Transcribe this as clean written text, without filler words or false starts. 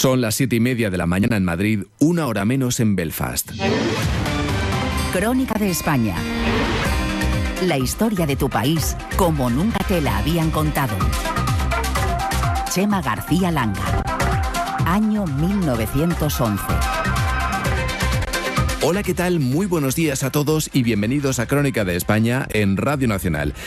Son las 7:30 de la mañana en Madrid, 1 hora menos en Belfast. Crónica de España. La historia de tu país como nunca te la habían contado. Chema García Langa. Año 1911. Hola, ¿qué tal? Muy buenos días a todos y bienvenidos a Crónica de España en Radio Nacional.